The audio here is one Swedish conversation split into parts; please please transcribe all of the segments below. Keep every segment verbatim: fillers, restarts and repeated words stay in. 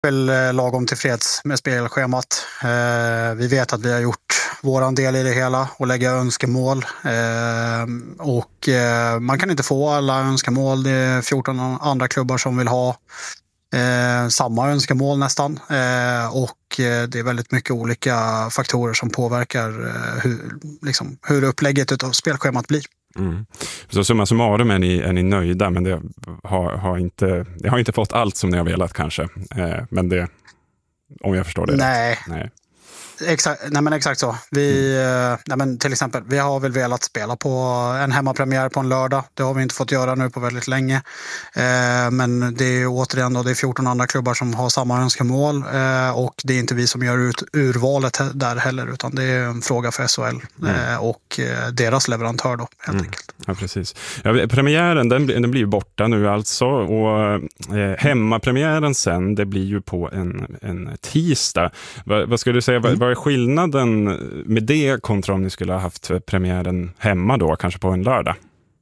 väl lagom tillfreds med spelschemat. Eh, vi vet att vi har gjort våran del i det hela och lägga önskemål. Eh, och eh, man kan inte få alla önskemål. Det är fjorton andra klubbar som vill ha eh, samma önskemål nästan. Eh, och eh, det är väldigt mycket olika faktorer som påverkar eh, hur, liksom, hur upplägget av spelschemat blir. Mm. Så summa summarum är ni, är ni nöjda, men det har, har inte, det har inte fått allt som ni har velat kanske. Eh, men det, om jag förstår det Nej. rätt. Nej. Exakt, nej men exakt så. Vi, mm. nej men till exempel, vi har väl velat spela på en hemmapremiär på en lördag. Det har vi inte fått göra nu på väldigt länge. Eh, men det är återigen då, det är fjorton andra klubbar som har samma önskemål. Eh, och det är inte vi som gör ut urvalet där heller, utan det är en fråga för S H L mm. eh, och deras leverantör då, helt mm. enkelt. Ja, precis. Ja, premiären, den, den blir ju borta nu alltså. Och eh, hemmapremiären sen, det blir ju på en, en tisdag. Va, vad skulle du säga, mm. vad är skillnaden med det kontra om ni skulle ha haft premiären hemma då, kanske på en lördag?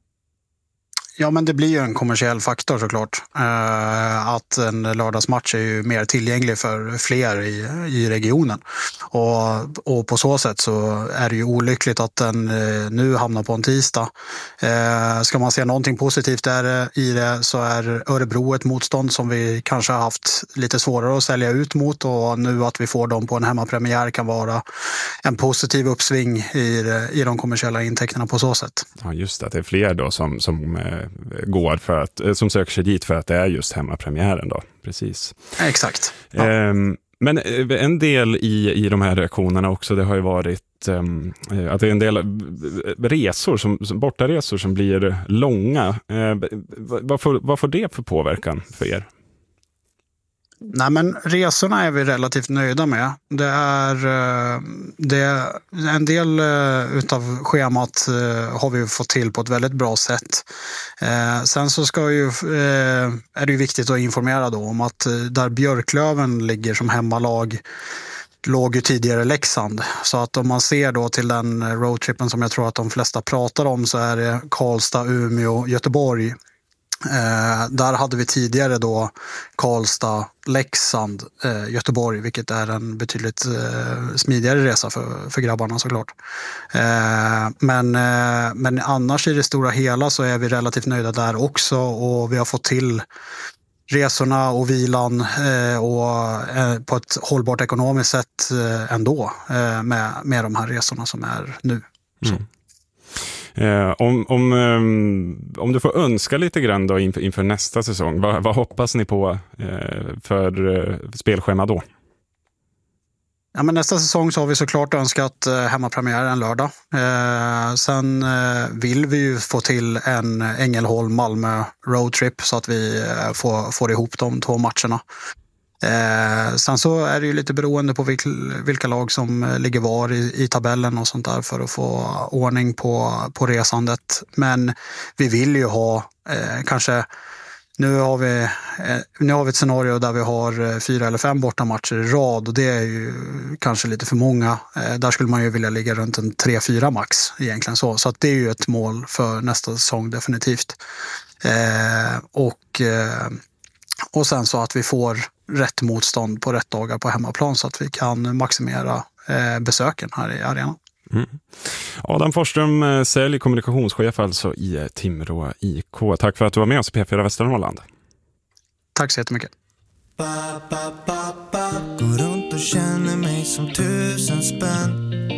Ja, men det blir ju en kommersiell faktor såklart. Eh, att en lördagsmatch är ju mer tillgänglig för fler i, i regionen. Och, och på så sätt så är det ju olyckligt att den eh, nu hamnar på en tisdag. Eh, ska man se någonting positivt där i det, så är Örebro ett motstånd som vi kanske har haft lite svårare att sälja ut mot. Och nu att vi får dem på en hemmapremiär kan vara en positiv uppsving i, i de kommersiella intäkterna på så sätt. Ja, just det. Att det är fler då som... som eh... går för att, som söker sig dit för att det är just hemmapremiären då, precis. Exakt. Ja. Um, men en del i, i de här reaktionerna också, det har ju varit um, att det är en del resor, som, bortaresor som blir långa. Uh, vad, får, vad får det för påverkan för er? Nej, men resorna är vi relativt nöjda med. Det är, det är en del utav schemat har vi fått till på ett väldigt bra sätt. Sen så ska ju, är det ju viktigt att informera då om att där Björklöven ligger som hemmalag låg ju tidigare Leksand. Så att om man ser då till den roadtrippen som jag tror att de flesta pratar om, så är det Karlstad, Umeå, Göteborg. Eh, där hade vi tidigare då Karlstad, Leksand, eh, Göteborg, vilket är en betydligt eh, smidigare resa för, för grabbarna såklart. Eh, men, eh, men annars i det stora hela så är vi relativt nöjda där också, och vi har fått till resorna och vilan eh, och eh, på ett hållbart ekonomiskt sätt eh, ändå eh, med, med de här resorna som är nu. Så. Mm. Eh, om, om, um, om du får önska lite grann då inför, inför nästa säsong, vad, vad hoppas ni på eh, för eh, spelschema då? Ja, men nästa säsong så har vi såklart önskat eh, hemmapremiär en lördag. Eh, sen eh, vill vi ju få till en Ängelholm-Malmö roadtrip så att vi eh, får, får ihop de två matcherna. Eh, sen så är det ju lite beroende på vilka, vilka lag som ligger var i, i tabellen och sånt där för att få ordning på, på resandet. Men vi vill ju ha eh, kanske, nu har, vi, eh, nu har vi ett scenario där vi har fyra eller fem bortamatcher i rad, och det är ju kanske lite för många. Eh, där skulle man ju vilja ligga runt en tre fyra max egentligen så. Så att det är ju ett mål för nästa säsong definitivt. Eh, och, eh, och sen så att vi får rätt motstånd på rätt dagar på hemmaplan så att vi kan maximera eh, besöken här i arenan. Mm. Adam Forsström, sälj kommunikationschef alltså i Timrå I K. Tack för att du var med oss i P fyra Västernorrland. Tack så jättemycket. Går runt och känner mig som tusen spänn.